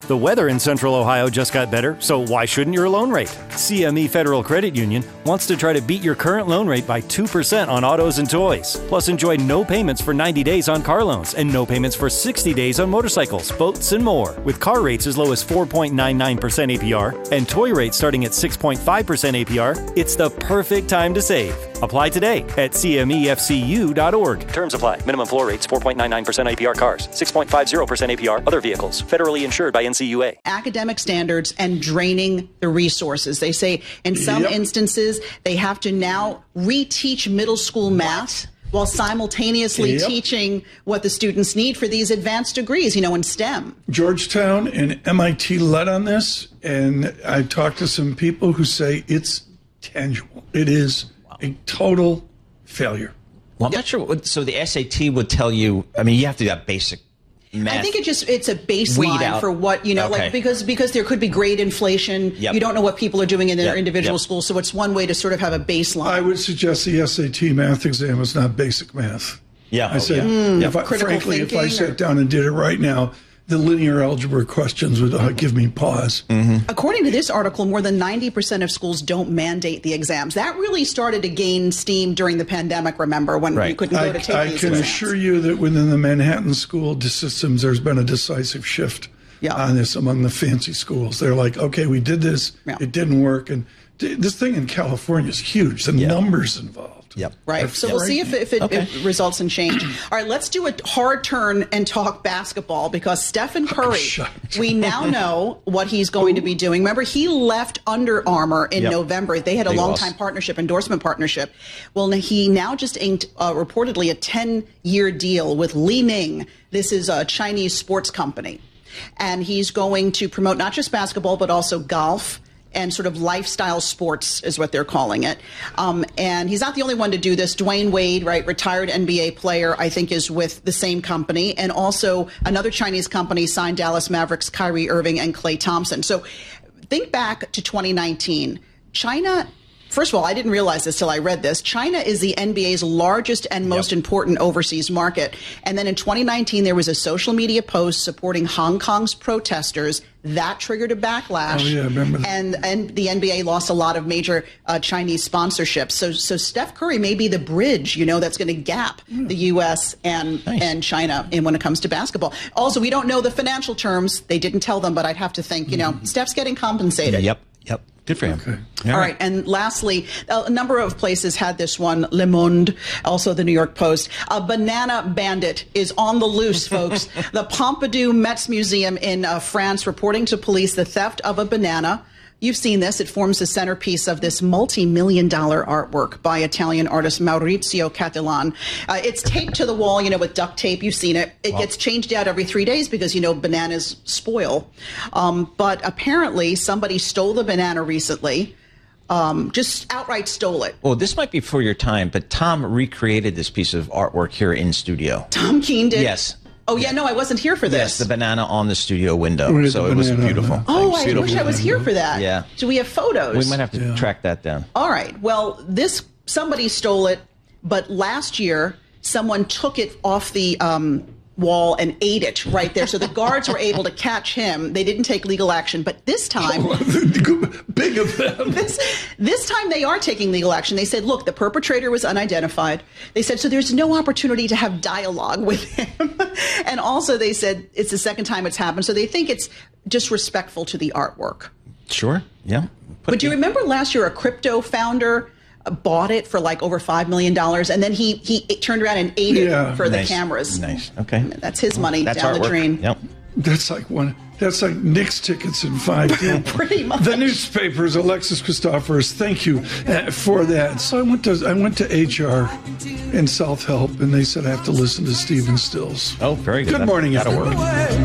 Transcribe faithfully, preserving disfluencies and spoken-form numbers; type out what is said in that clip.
The weather in Central Ohio just got better, so why shouldn't your loan rate? C M E Federal Credit Union wants to try to beat your current loan rate by two percent on autos and toys. Plus, enjoy no payments for ninety days on car loans and no payments for sixty days on motorcycles, boats, and more. With car rates as low as four point nine nine percent A P R and toy rates starting at six point five percent A P R, it's the perfect time to save. Apply today at C M E F C U dot org. Terms apply. Minimum floor rates four point nine nine percent A P R cars, six point five zero percent A P R other vehicles. Federally insured by N C U A. Academic standards and draining the resources. They say in some yep. instances they have to now reteach middle school math what? while simultaneously yep. teaching what the students need for these advanced degrees, you know, in STEM. Georgetown and M I T led on this, and I talked to some people who say it's tangible. It is wow. a total failure. Well, I'm yep. not sure. What, so the S A T would tell you, I mean, you have to do that basic math. I think it just it's a baseline for what, you know, okay. like because because there could be grade inflation. Yep. You don't know what people are doing in their yep. individual yep. schools. So it's one way to sort of have a baseline. I would suggest the S A T math exam is not basic math. Yeah. I said, oh, yeah. if I, frankly, if I sat or... down and did it right now, the linear algebra questions would uh, give me pause. Mm-hmm. According to this article, more than ninety percent of schools don't mandate the exams. That really started to gain steam during the pandemic, remember, when right. you couldn't go I, to take I these can exams. assure you that within the Manhattan school systems, there's been a decisive shift yeah. on this among the fancy schools. They're like, okay, we did this, yeah. it didn't work. And this thing in California is huge. The yeah. numbers involved. Yep. Right. So we'll see if, if, it, okay. if it results in change. All right, let's do a hard turn and talk basketball because Stephen Curry, we now know what he's going to be doing. Remember, he left Under Armour in yep. November. They had a long-time partnership, endorsement partnership. Well, he now just inked uh, reportedly a ten-year deal with Li Ning. This is a Chinese sports company. And he's going to promote not just basketball, but also golf. And sort of lifestyle sports is what they're calling it. Um, and he's not the only one to do this. Dwayne Wade, right, retired N B A player, I think is with the same company. And also another Chinese company signed Dallas Mavericks, Kyrie Irving and Klay Thompson. So think back to twenty nineteen. China, first of all, I didn't realize this till I read this. China is the N B A's largest and most yep. important overseas market. And then in twenty nineteen, there was a social media post supporting Hong Kong's protesters. That triggered a backlash. Oh, yeah, I remember that. And, and the N B A lost a lot of major uh, Chinese sponsorships. So so Steph Curry may be the bridge, you know, that's going to gap mm. the U S and, nice. and China in when it comes to basketball. Also, we don't know the financial terms. They didn't tell them, but I'd have to think, you know, mm. Steph's getting compensated. Yep, yep. Good for him. Okay. All, All right. right. And lastly, a number of places had this one. Le Monde, also the New York Post. A banana bandit is on the loose, folks. The Pompidou Metz Museum in uh, France reporting to police the theft of a banana. You've seen this. It forms the centerpiece of this multi-million dollar artwork by Italian artist Maurizio Cattelan. Uh, it's taped to the wall, you know, with duct tape. You've seen it. It wow. gets changed out every three days because, you know, bananas spoil. Um, but apparently somebody stole the banana recently. Um, just outright stole it. Well, this might be for your time, but Tom recreated this piece of artwork here in studio. Tom Keene did? Yes. Oh, yeah, no, I wasn't here for this. Yes, the banana on the studio window. So it was beautiful. Oh, I beautiful. wish I was here for that. Yeah. Do we have photos? We might have to yeah. track that down. All right. Well, this, somebody stole it, but last year, someone took it off the um, wall and ate it right there. So the guards were able to catch him. They didn't take legal action. But this time... Big of them. This, this time they are taking legal action. They said, look, the perpetrator was unidentified. They said, so there's no opportunity to have dialogue with him. And also they said it's the second time it's happened. So they think it's disrespectful to the artwork. Sure. Yeah. Put but do you remember last year a crypto founder bought it for like over five million dollars, and then he he turned around and ate yeah. it for nice. the cameras. Nice. Okay. That's his money That's down artwork. the drain. Yep. That's like one. That's like Knicks tickets in five. Pretty much. The newspapers, Alexis Christoforous, thank you uh, for that. So I went to I went to H R and Self Help, and they said I have to listen to Stephen Stills. Oh, very good. Good that, morning, that'll everybody. work.